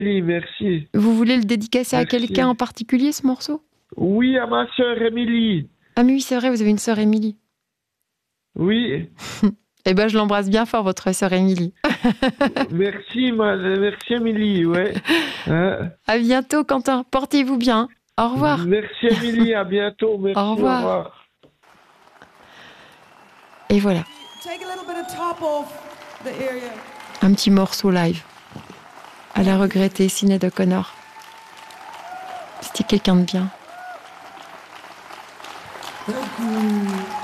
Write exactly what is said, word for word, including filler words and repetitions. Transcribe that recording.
Émilie, merci. Vous voulez le dédicacer Merci. à quelqu'un en particulier, ce morceau? Oui, à ma sœur Émilie. Ah mais oui, c'est vrai, vous avez une sœur Émilie. Oui. Eh ben, je l'embrasse bien fort, votre sœur Émilie. Merci, ma... merci Émilie, ouais. Hein? À bientôt, Quentin. Portez-vous bien. Au revoir. Merci Émilie, à bientôt. Merci, Au revoir. Au revoir. Et voilà. Un petit morceau live. À la regrettée Sinéad O'Connor. C'était quelqu'un de bien.